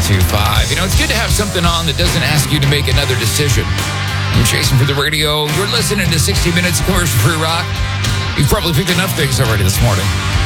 1025. You know, it's good to have something on that doesn't ask you to make another decision. I'm Jason for the radio. You're listening to 60 Minutes of Commercial-Free Rock. You've probably picked enough things already this morning.